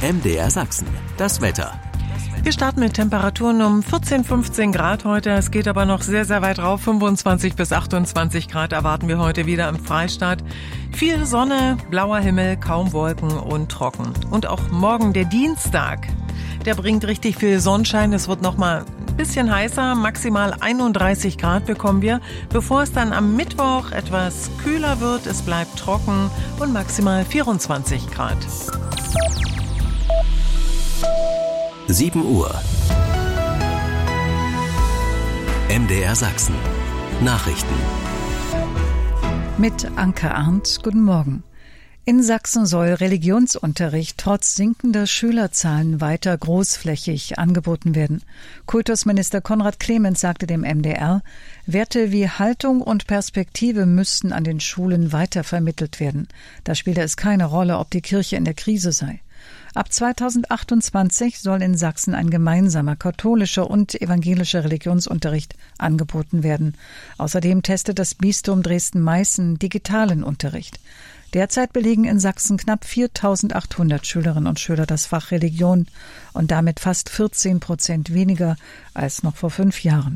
MDR Sachsen, das Wetter. Wir starten mit Temperaturen um 14, 15 Grad heute. Es geht aber noch sehr, sehr weit rauf. 25 bis 28 Grad erwarten wir heute wieder im Freistaat. Viel Sonne, blauer Himmel, kaum Wolken und trocken. Und auch morgen, der Dienstag, der bringt richtig viel Sonnenschein. Es wird noch mal ein bisschen heißer, maximal 31 Grad bekommen wir, bevor es dann am Mittwoch etwas kühler wird. Es bleibt trocken und maximal 24 Grad. 7 Uhr. MDR Sachsen. Nachrichten. Mit Anke Arndt, guten Morgen. In Sachsen soll Religionsunterricht trotz sinkender Schülerzahlen weiter großflächig angeboten werden. Kultusminister Konrad Clemens sagte dem MDR, Werte wie Haltung und Perspektive müssten an den Schulen weiter vermittelt werden. Da spiele es keine Rolle, ob die Kirche in der Krise sei. Ab 2028 soll in Sachsen ein gemeinsamer katholischer und evangelischer Religionsunterricht angeboten werden. Außerdem testet das Bistum Dresden-Meißen digitalen Unterricht. Derzeit belegen in Sachsen knapp 4.800 Schülerinnen und Schüler das Fach Religion und damit fast 14% weniger als noch vor 5 Jahren.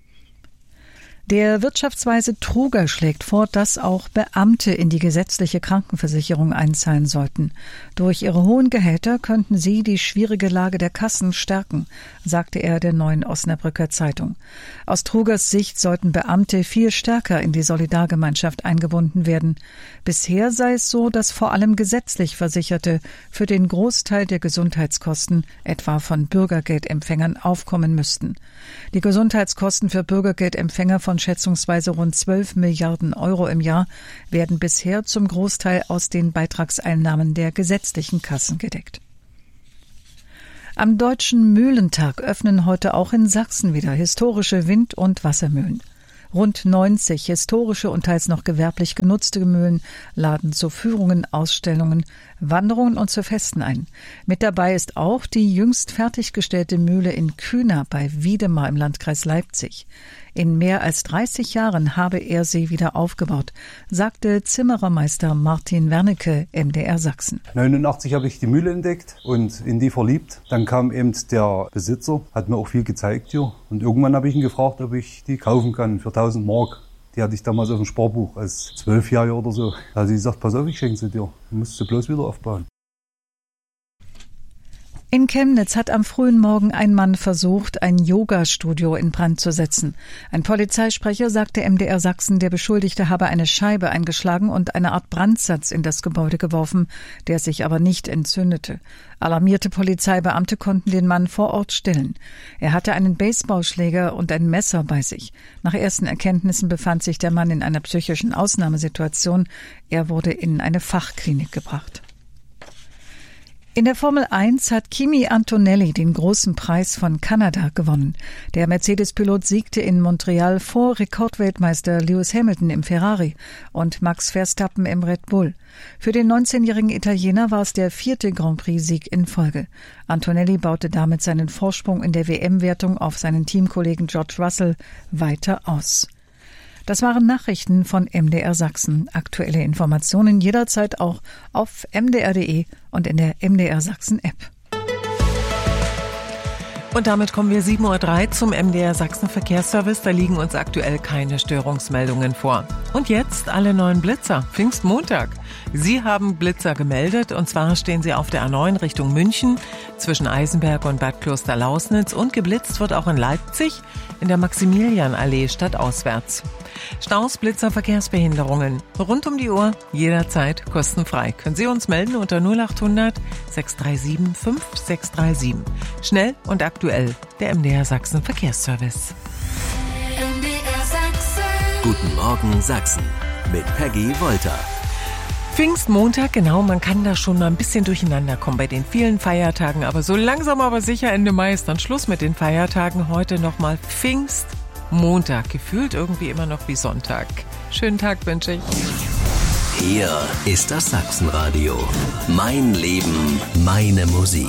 Der Wirtschaftsweise Truger schlägt vor, dass auch Beamte in die gesetzliche Krankenversicherung einzahlen sollten. Durch ihre hohen Gehälter könnten sie die schwierige Lage der Kassen stärken, sagte er der Neuen Osnabrücker Zeitung. Aus Trugers Sicht sollten Beamte viel stärker in die Solidargemeinschaft eingebunden werden. Bisher sei es so, dass vor allem gesetzlich Versicherte für den Großteil der Gesundheitskosten, etwa von Bürgergeldempfängern, aufkommen müssten. Die Gesundheitskosten für Bürgergeldempfänger von schätzungsweise rund 12 Milliarden Euro im Jahr werden bisher zum Großteil aus den Beitragseinnahmen der gesetzlichen Kassen gedeckt. Am Deutschen Mühlentag öffnen heute auch in Sachsen wieder historische Wind- und Wassermühlen. Rund 90 historische und teils noch gewerblich genutzte Mühlen laden zu Führungen, Ausstellungen, Wanderungen und zu Festen ein. Mit dabei ist auch die jüngst fertiggestellte Mühle in Kühna bei Wiedemar im Landkreis Leipzig. In mehr als 30 Jahren habe er sie wieder aufgebaut, sagte Zimmerermeister Martin Wernicke, MDR Sachsen. 1989 habe ich die Mühle entdeckt und in die verliebt. Dann kam eben der Besitzer, hat mir auch viel gezeigt hier. Und irgendwann habe ich ihn gefragt, ob ich die kaufen kann für 1000 Mark. Die hatte ich damals auf dem Sparbuch als 12-Jähriger oder so. Da hat sie gesagt, pass auf, ich schenke sie dir. Du musst sie bloß wieder aufbauen. In Chemnitz hat am frühen Morgen ein Mann versucht, ein Yoga-Studio in Brand zu setzen. Ein Polizeisprecher sagte MDR Sachsen, der Beschuldigte habe eine Scheibe eingeschlagen und eine Art Brandsatz in das Gebäude geworfen, der sich aber nicht entzündete. Alarmierte Polizeibeamte konnten den Mann vor Ort stillen. Er hatte einen Baseballschläger und ein Messer bei sich. Nach ersten Erkenntnissen befand sich der Mann in einer psychischen Ausnahmesituation. Er wurde in eine Fachklinik gebracht. In der Formel 1 hat Kimi Antonelli den großen Preis von Kanada gewonnen. Der Mercedes-Pilot siegte in Montreal vor Rekordweltmeister Lewis Hamilton im Ferrari und Max Verstappen im Red Bull. Für den 19-jährigen Italiener war es der 4. Grand Prix-Sieg in Folge. Antonelli baute damit seinen Vorsprung in der WM-Wertung auf seinen Teamkollegen George Russell weiter aus. Das waren Nachrichten von MDR Sachsen. Aktuelle Informationen jederzeit auch auf mdr.de und in der MDR Sachsen App. Und damit kommen wir 7.03 Uhr zum MDR Sachsen Verkehrsservice. Da liegen uns aktuell keine Störungsmeldungen vor. Und jetzt alle neuen Blitzer. Pfingstmontag. Sie haben Blitzer gemeldet und zwar stehen sie auf der A9 Richtung München zwischen Eisenberg und Bad Klosterlausnitz und geblitzt wird auch in Leipzig in der Maximilianallee stadtauswärts. Staus, Blitzer, Verkehrsbehinderungen. Rund um die Uhr, jederzeit kostenfrei. Können Sie uns melden unter 0800 637 5637. Schnell und aktuell, der MDR Sachsen Verkehrsservice. MDR Sachsen. Guten Morgen Sachsen mit Peggy Wolter. Pfingstmontag, genau, man kann da schon mal ein bisschen durcheinander kommen bei den vielen Feiertagen, aber so langsam aber sicher Ende Mai ist dann Schluss mit den Feiertagen. Heute nochmal Pfingstmontag, gefühlt irgendwie immer noch wie Sonntag. Schönen Tag wünsche ich. Hier ist das Sachsenradio. Mein Leben, meine Musik.